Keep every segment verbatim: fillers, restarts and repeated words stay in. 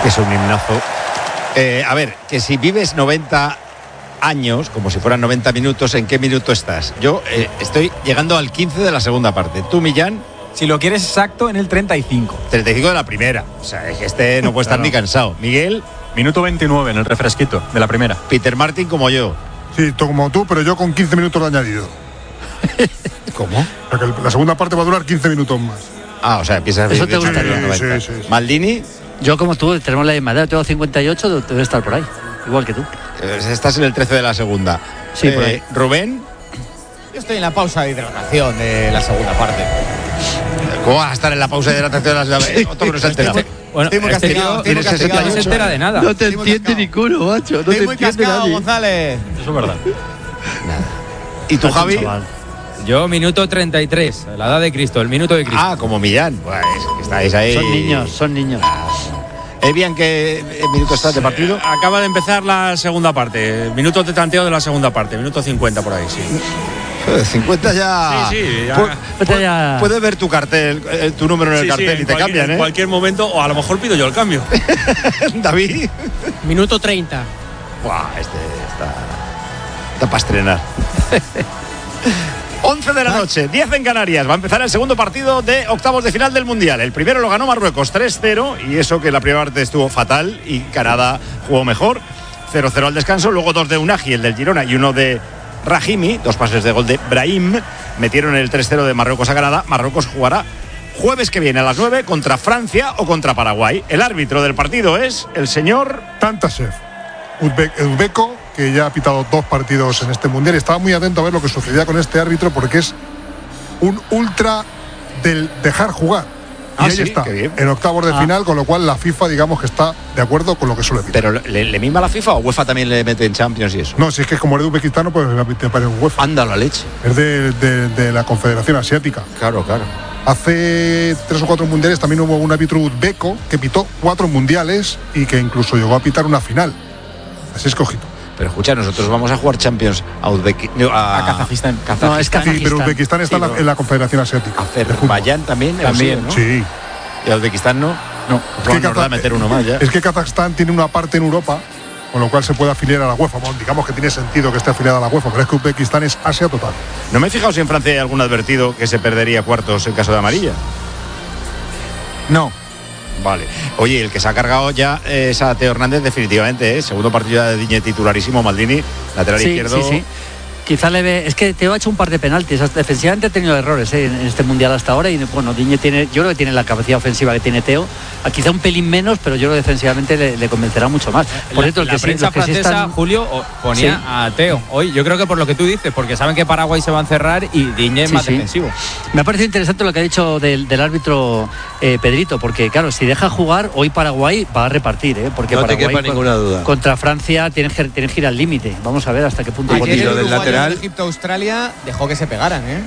que es un himnazo. Eh, a ver, que si vives noventa años, como si fueran noventa minutos, ¿en qué minuto estás? Yo eh, estoy llegando al quince de la segunda parte. ¿Tú, Millán? Si lo quieres exacto, en el treinta y cinco. treinta y cinco de la primera. O sea, es que este no puede estar ni cansado. Miguel. Minuto veintinueve en el refresquito de la primera. Peter Martin como yo. Sí, como tú, pero yo con quince minutos de añadido. ¿Cómo? Porque la segunda parte va a durar quince minutos más. Ah, o sea, empiezas a Eso te gustaría. Sí, sí, sí. Maldini. Yo como tú, tenemos la misma edad, tengo cincuenta y ocho, debe estar por ahí, igual que tú. Estás en el trece de la segunda. Sí, eh, por ahí. Rubén. Yo estoy en la pausa de hidratación de la segunda parte. ¿Cómo vas a estar en la pausa de hidratación de la segunda? Otro que no se ha enterado. Bueno, estoy muy este castigado, tío estoy muy tiene sesenta y castigado. ocho. No se entera de nada. No te Estoy muy entiende cascado. ninguno, macho. No Estoy te muy entiende cascado, nadie. González. Eso es verdad. ¿Y tú, Javi? Chaval. Yo, minuto treinta y tres, la edad de Cristo, el minuto de Cristo. Ah, como Millán. Pues que estáis ahí. Son niños, son niños. Evian, ¿qué minuto estás de partido? Acaba de empezar la segunda parte. Minutos de tanteo de la segunda parte. Minuto cincuenta por ahí, sí. cincuenta ya. Sí, sí, ya. Pu- Vete ya. Puedes ver tu cartel, eh, tu número en el Sí, sí, cartel en y te cualquier- cambian, En ¿eh? cualquier momento, o a lo mejor pido yo el cambio. David. Minuto treinta. Buah, este está. Está para estrenar. once de la noche, diez en Canarias. Va a empezar el segundo partido de octavos de final del Mundial. El primero lo ganó Marruecos tres cero, y eso que la primera parte estuvo fatal y Canadá jugó mejor. cero cero al descanso, luego dos de Unagi, el del Girona, y uno de Rahimi, dos pases de gol de Brahim. Metieron el tres cero de Marruecos a Canadá. Marruecos jugará jueves que viene a las nueve contra Francia o contra Paraguay. El árbitro del partido es el señor Tantashev, uzbe- uzbeco, que ya ha pitado dos partidos en este mundial. Estaba muy atento a ver lo que sucedía con este árbitro porque es un ultra del dejar jugar. Y Ah, ahí sí, está, qué bien. en octavos de Ah. final, con lo cual la FIFA, digamos que está de acuerdo con lo que suele pitar. Pero ¿le, le mima la FIFA o UEFA también le mete en Champions y eso? No, si es que como eres uzbekistano, pues te parece un UEFA. Anda la leche. Es de, de- de la Confederación Asiática. Claro, claro. Hace tres o cuatro mundiales también hubo un árbitro uzbeco que pitó cuatro mundiales y que incluso llegó a pitar una final. Así es que ojito. Pero escucha, nosotros vamos a jugar Champions a Uzbekistán. A Kazajistán. No, es Sí, pero Kazajistán. Uzbekistán está Sí, en, la, no. en la Confederación Asiática. Azerbaiyán también. También, ¿no? Sí. Y a Uzbekistán no. No. Pues que nos da a Kazaj- meter uno más ya. Es que Kazajstán tiene una parte en Europa, con lo cual se puede afiliar a la UEFA. Bueno, digamos que tiene sentido que esté afiliada a la UEFA, pero es que Uzbekistán es Asia total. No me he fijado si en Francia hay algún advertido que se perdería cuartos en caso de amarilla. No. Vale. Oye, el que se ha cargado ya es a Teo Hernández definitivamente, ¿eh? Segundo partido ya de Diñe titularísimo, Maldini, lateral Sí, izquierdo. sí, sí. Quizá le ve. Es que Teo ha hecho un par de penaltis. Defensivamente ha tenido errores ¿eh? en este mundial hasta ahora. Y bueno, Diñe tiene. Yo creo que tiene la capacidad ofensiva que tiene Teo. Quizá un pelín menos, pero yo creo que defensivamente le, le convencerá mucho más. Por la, cierto, el la que sí, prensa los que sí francesa, están- Julio, o- ponía Sí. a Teo. Hoy, yo creo que por lo que tú dices, porque saben que Paraguay se va a encerrar y Diñe es Sí, más sí. defensivo. Me ha parecido interesante lo que ha dicho del, del árbitro eh, Pedrito, porque claro, si deja jugar, hoy Paraguay va a repartir, ¿eh? Porque No te Paraguay quepa con- ninguna duda. contra Francia tiene, que- tiene que ir al límite. Vamos a ver hasta qué punto. Ayer Ayer tiro el del uruguayo lateral. de Egipto-Australia dejó que se pegaran, ¿eh?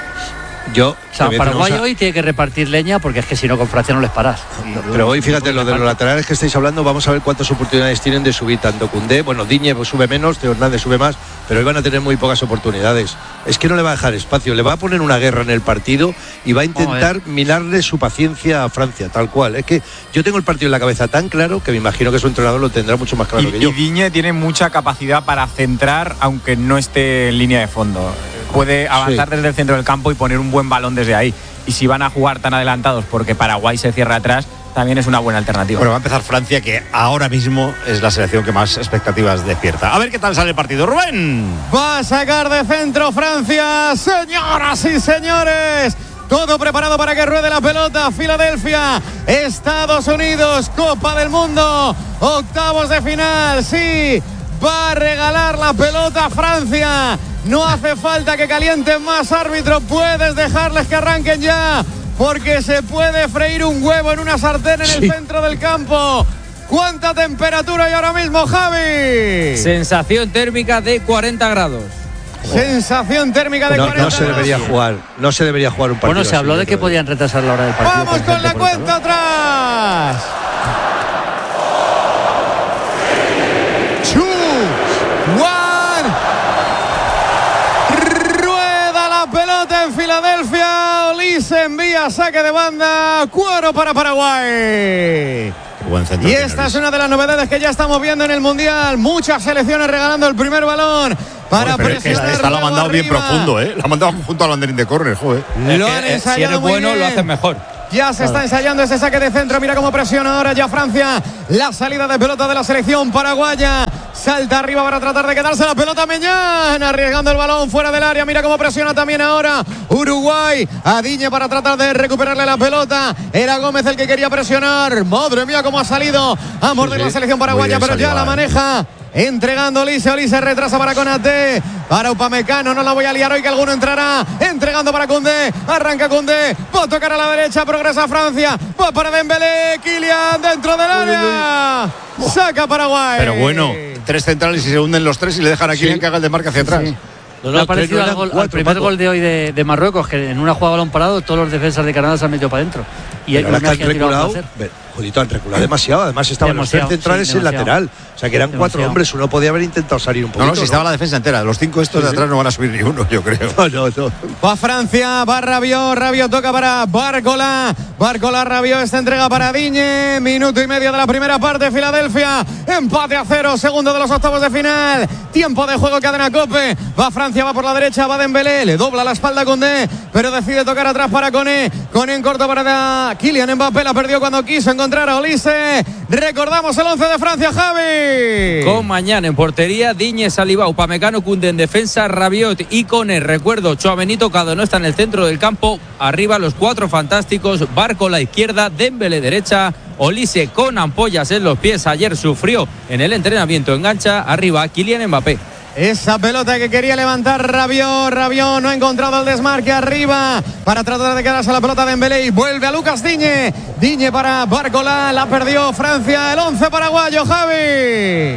Yo, O sea, te voy a decir una Paraguay cosa. hoy tiene que repartir leña porque es que si no con Francia no les paras. Pero hoy, fíjate, lo de los laterales que estáis hablando, vamos a ver cuántas oportunidades tienen de subir tanto Koundé, bueno, Diñe sube menos, Teo Hernández sube más, pero hoy van a tener muy pocas oportunidades. Es que no le va a dejar espacio, le va a poner una guerra en el partido y va a intentar minarle su paciencia a Francia, tal cual. Es que yo tengo el partido en la cabeza tan claro que me imagino que su entrenador lo tendrá mucho más claro Y, que yo. y Diñe tiene mucha capacidad para centrar, aunque no esté en línea de fondo. Puede avanzar Sí. desde el centro del campo y poner un buen balón desde ahí. Y si van a jugar tan adelantados porque Paraguay se cierra atrás, también es una buena alternativa. Bueno, va a empezar Francia, que ahora mismo es la selección que más expectativas despierta. A ver qué tal sale el partido. Rubén. Va a sacar de centro Francia, señoras y señores. Todo preparado para que ruede la pelota. Filadelfia, Estados Unidos, Copa del Mundo, octavos de final. Sí, va a regalar la pelota a Francia. No hace falta que calienten más, árbitro. Puedes dejarles que arranquen ya, porque se puede freír un huevo en una sartén en el centro del campo. ¿Cuánta temperatura hay ahora mismo, Javi? Sensación térmica de cuarenta grados. Sensación térmica de No, cuarenta. no se debería jugar, no se debería jugar un partido. Bueno, se habló así, de yo que creo. podían retrasar la hora del partido. Vamos con la por el cuenta atrás. Two, one. Rueda la pelota en Filadelfia. Olise envía saque de banda. Cuero para Paraguay. buen centro. Y esta es una de las novedades que ya estamos viendo en el Mundial. Muchas selecciones regalando el primer balón para joder, presionar. Es que esta lo ha mandado arriba. bien profundo, ¿eh? Lo ha mandado junto al banderín de córner, joder. Lo Es han que, eh, ensayado si eres muy bueno, bien. lo haces mejor. Ya se está ensayando ese saque de centro. Mira cómo presiona ahora ya Francia. La salida de pelota de la selección paraguaya. Salta arriba para tratar de quedarse la pelota Meñán. Arriesgando el balón fuera del área. Mira cómo presiona también ahora Uruguay. A Digne para tratar de recuperarle la pelota. Era Gómez el que quería presionar. Madre mía cómo ha salido a morder sí, sí. la selección paraguaya. Pero ya la maneja. Entregando Olise, Olise retrasa para Konaté, para Upamecano, no la voy a liar hoy que alguno entrará, entregando para Koundé, arranca Koundé, va a tocar a la derecha, progresa Francia, va para Dembélé, Kylian dentro del área, saca Paraguay. Pero bueno, tres centrales y se hunden los tres y le dejan a Kylian sí. que haga el desmarque hacia atrás. Sí. No, no, me ha parecido al, gol, al primer Paco. gol de hoy de, de Marruecos, que en una jugada balón parado todos los defensas de Canadá se han metido para adentro. Y hay una que han reculado, Jolito, han reculado demasiado. Además estaban demasiado, los tres centrales sí, en lateral. O sea que eran demasiado. cuatro hombres. Uno podía haber intentado salir un poquito. No, no, si estaba ¿no? la defensa entera. Los cinco estos sí, de atrás sí. no van a subir ni uno, yo creo. No, no, no. Va Francia, va Rabiot, Rabiot toca para Barcola. Barcola, Rabiot, esta entrega para Digne. Minuto y medio de la primera parte, Filadelfia. Empate a cero, segundo de los octavos de final. Tiempo de juego, cadena Cope. Va Francia, va por la derecha, va Dembélé. Le dobla la espalda a Koundé, pero decide tocar atrás para Koné. Koné en corto para Kylian Mbappé. La perdió cuando quiso encontrar a Olise. Recordamos el once de Francia, Javi. Con Mañán en portería, Digne, Saliba, Upamecano, Koundé en defensa, Rabiot y Koné. Recuerdo, Tchouaméni tocado, no está en el centro del campo. Arriba los cuatro fantásticos, Barco la izquierda, Dembélé derecha, Olise con ampollas en los pies. Ayer sufrió en el entrenamiento, engancha. Arriba, Kylian Mbappé. Esa pelota que quería levantar Rabiot, Rabiot no ha encontrado el desmarque arriba para tratar de quedarse la pelota de Dembélé y vuelve a Lucas Digne. Digne para Barcola, la perdió Francia, el once paraguayo, Javi.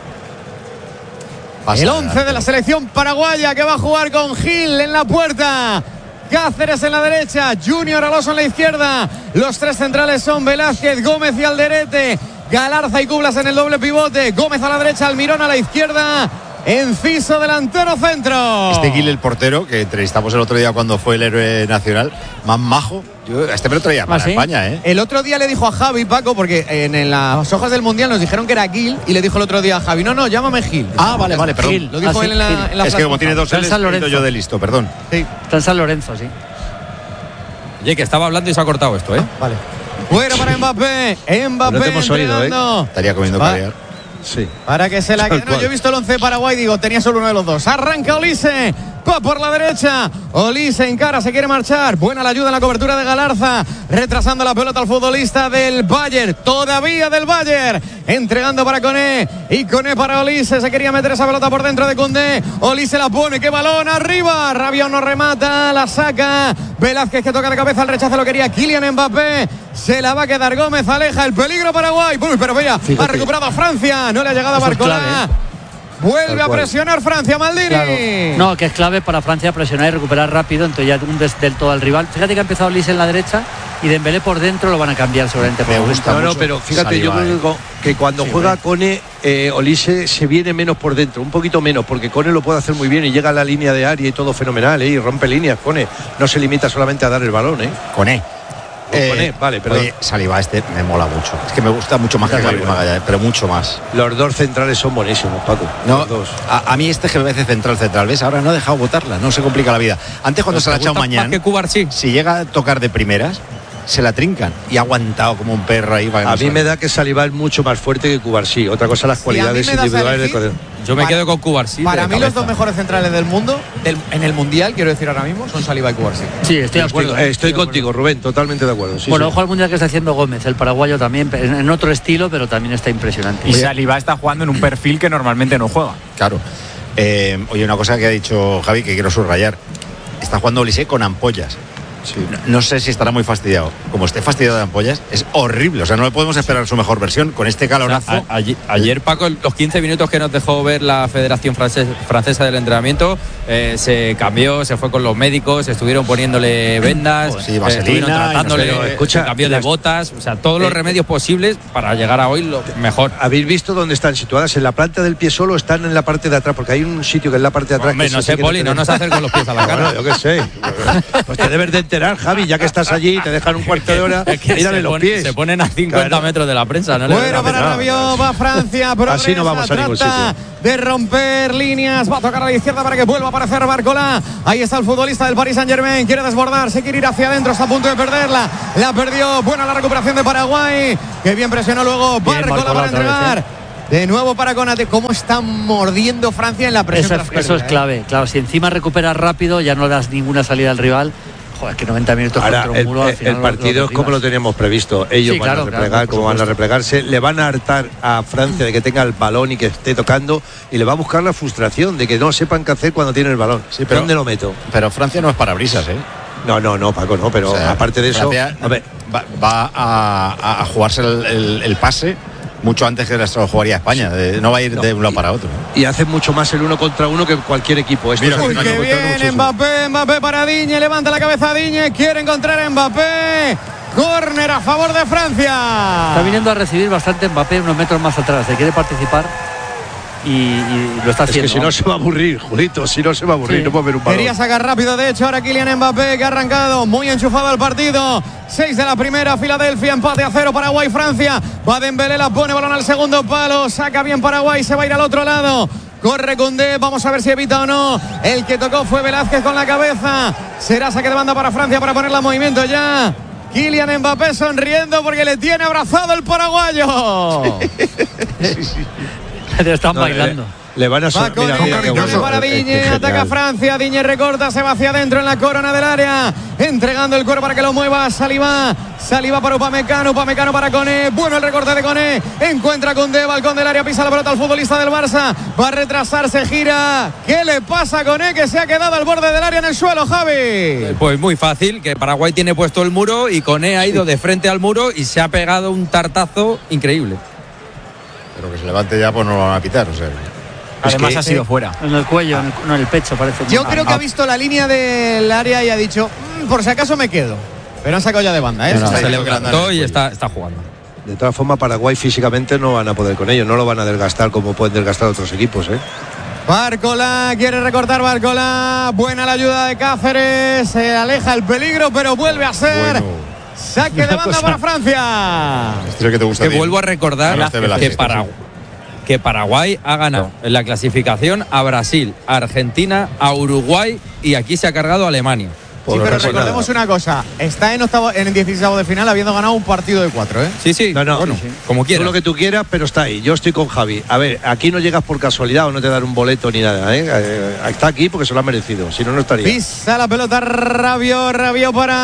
Pasa el once de la selección paraguaya que va a jugar con Gil en la puerta. Cáceres en la derecha, Junior Alonso en la izquierda. Los tres centrales son Velázquez, Gómez y Alderete. Galarza y Cublas en el doble pivote. Gómez a la derecha, Almirón a la izquierda. Enciso, delantero centro. Este Gil, el portero, que entrevistamos el otro día cuando fue el héroe nacional, más majo. Yo, este me lo traía para ¿Ah, sí? España, ¿eh? El otro día le dijo a Javi, Paco, porque en, en las hojas del Mundial nos dijeron que era Gil, y le dijo el otro día a Javi, no, no, llámame Gil. Ah, vale, vale, perdón. Gil. Lo dijo ah, él sí, en la, en la Es que como tiene dos L's, he yo de listo, perdón. Sí. Está en San Lorenzo, sí. Oye, que estaba hablando y se ha cortado esto, ¿eh? Ah, vale. Fuera para Mbappé. Mbappé no te hemos oído, ¿eh? Estaría comiendo caviar. Sí. Para que se la quede. No, yo he visto el once de Paraguay, digo, tenía solo uno de los dos. Arranca Olise, va por la derecha. Olise encara, se quiere marchar. Buena la ayuda en la cobertura de Galarza, retrasando la pelota al futbolista del Bayern, todavía del Bayern. Entregando para Koné y Koné para Olise. Se quería meter esa pelota por dentro de Koundé. Olise la pone, qué balón arriba. Rabiot no remata, la saca. Velázquez que toca de cabeza, el rechazo lo quería Kylian Mbappé. Se la va a quedar Gómez, aleja el peligro Paraguay. Uy, pero vaya, ha recuperado a Francia. No le ha llegado a Barcola. Vuelve a presionar Francia, Maldini. Claro. No, que es clave para Francia presionar y recuperar rápido. Entonces ya un des del todo al rival. Fíjate que ha empezado Olise en la derecha y Dembélé por dentro lo van a cambiar seguramente. Me gusta no, mucho. No, pero fíjate, Saliba, yo creo eh. que cuando sí, juega Koné, eh, Olise se viene menos por dentro, un poquito menos, porque Koné lo puede hacer muy bien y llega a la línea de área y todo fenomenal, ¿eh? Y rompe líneas. Koné no se limita solamente a dar el balón, ¿eh? Koné. Eh, Koné, vale, perdón. Oye, Saliba este me mola mucho. Es que me gusta mucho más que Gabriel Magallanes, pero mucho más. Los dos centrales son buenísimos, Paco. No, los dos. A, a mí este G B C central central, ¿ves? Ahora no ha dejado botarla, no se complica la vida. Antes cuando se la ha echado mañana, que Cubarsí. Si llega a tocar de primeras, se la trincan y ha aguantado como un perro ahí. A mí me da que Saliba es mucho más fuerte que Cubarsí. Otra cosa, las sí, cualidades individuales de Yo me para, quedo con Cubarsí. Para mí cabeza. Los dos mejores centrales del mundo, del, en el Mundial, quiero decir ahora mismo, son Saliba y Cubarsí. Sí, estoy de acuerdo. Estoy, estoy, estoy contigo, acuerdo. Rubén, totalmente de acuerdo. Sí, bueno, sí. ojo al Mundial que está haciendo Gómez, el paraguayo también, en otro estilo, pero también está impresionante. Y Saliba está jugando en un perfil que normalmente no juega. Claro. Eh, oye, una cosa que ha dicho Javi que quiero subrayar. Está jugando Olise con ampollas. Sí. No, no sé si estará muy fastidiado. Como esté fastidiado de ampollas, es horrible. O sea, no le podemos esperar su mejor versión con este calorazo. O sea, a, a, ayer, Paco, los quince minutos que nos dejó ver la Federación Francés, Francesa del Entrenamiento, eh, se cambió, se fue con los médicos, estuvieron poniéndole vendas, sí, eh, estuvieron tratándole, no sé, escucha, cambio de botas, o sea, todos los eh, remedios posibles para llegar a hoy lo mejor. ¿Habéis visto dónde están situadas? En la planta del pie solo, están en la parte de atrás, porque hay un sitio que es la parte de atrás. Hombre, que no sé, Poli, no nos hacen con los pies a la cara. Bueno, yo qué sé. Pues te debes de enterar, Javi, ya que estás allí, te dejan un cuarto de hora, Es que mírale se, los pon- pies. se ponen a cincuenta Claro. metros de la prensa. No le Bueno, ven la para pena. Rabiot, va Francia, progresa, Así no vamos a ningún trata de romper líneas, va a tocar a la izquierda para que vuelva a aparecer Barcola. Ahí está el futbolista del Paris Saint-Germain, quiere desbordar, se quiere ir hacia adentro, está a punto de perderla, la perdió, buena la recuperación de Paraguay, que bien presionó luego Bien, Barcola Barcola para otra vez, entregar. ¿eh? De nuevo para Conate, cómo está mordiendo Francia en la presión. Eso, tras es- eso es pérdida, ¿eh? clave, claro, si encima recuperas rápido ya no das ninguna salida al rival. Joder, que noventa minutos Ahora, contra un el, muro, al el- final el lo- partido lo es como lo derribas. teníamos previsto. Ellos Sí, van claro, a replegar, claro, por como van a supuesto. replegarse. Le van a hartar a Francia de que tenga el balón y que esté tocando. Y le va a buscar la frustración de que no sepan qué hacer cuando tiene el balón. Sí, pero- ¿Dónde lo meto? Pero Francia no es parabrisas, ¿eh? No, no, no, Paco, no. Pero O sea, aparte de eso. Francia A ver, va, va a, a jugarse el, el- el pase mucho antes que se lo jugaría España. De- no va a ir de un lado para otro. y hace mucho más el uno contra uno que cualquier equipo. Esto Mira, es Uy, el uno que contra uno bien, muchísimo. Mbappé, Mbappé para Diñe, levanta la cabeza Diñe, quiere encontrar a Mbappé. Córner a favor de Francia. Está viniendo a recibir bastante Mbappé unos metros más atrás, se quiere participar y, y lo está Es haciendo. que si no se va a aburrir, Julito, si no se va a aburrir, Sí. no puede ver un balón. Quería sacar rápido, de hecho, ahora Kylian Mbappé, que ha arrancado muy enchufado al partido. Seis de la primera, Filadelfia, empate a cero, Paraguay, Francia. Va Dembélé, la pone balón al segundo palo, saca bien Paraguay, se va a ir al otro lado. Corre Koundé, vamos a ver si evita o no. El que tocó fue Velázquez con la cabeza. Será saque de banda para Francia para ponerla en movimiento ya. Kylian Mbappé sonriendo porque le tiene abrazado el paraguayo. Están No, bailando. Le, le van a Va son- con mira, el mira qué bueno. para Eh, eh, Diñe, qué ataca genial. Francia, Diñe recorta, se va hacia adentro en la corona del área, entregando el cuero para que lo mueva Saliba, Saliba para Upamecano, Upamecano para Koné, bueno el recorte de Koné, encuentra con De, balcón del área, pisa la pelota al futbolista del Barça, va a retrasarse, gira, ¿qué le pasa a Koné que se ha quedado al borde del área en el suelo, Javi? Pues muy fácil, que Paraguay tiene puesto el muro y Koné ha ido de frente al muro y se ha pegado un tartazo increíble. Pero que se levante ya, pues no lo van a pitar. O sea. Además que- ha sido fuera. En el cuello, en el, no, en el pecho parece. Yo Ah, creo que ah, ha visto la línea del área y ha dicho, "Mm, por si acaso me quedo", pero han sacado ya de banda, ¿eh? No, no, Está Se diciendo que la levantó andan. y está, está jugando. De todas formas, Paraguay físicamente no van a poder con ellos, no lo van a desgastar como pueden desgastar otros equipos, ¿eh? Barcola, quiere recortar Barcola, buena la ayuda de Cáceres, se aleja el peligro, pero vuelve a ser Bueno. saque de banda para Francia. Este es el que te gusta. Que a ti. vuelvo a recordar Velázquez, Velázquez, que, Para- que Paraguay ha ganado en la clasificación a Brasil, a Argentina, a Uruguay y aquí se ha cargado a Alemania. Sí, Por pero no pasa recordemos nada. una cosa, está en octavo, en el dieciséis de final habiendo ganado un partido de cuatro, ¿eh? Sí, sí, No, no, bueno, sí, sí. como Tú quieras. lo que tú quieras, pero está ahí. Yo estoy con Javi. A ver, aquí no llegas por casualidad o no te dan un boleto ni nada, ¿eh? Eh, está aquí porque se lo ha merecido, si no, no estaría. Pisa la pelota Rabiot, Rabiot para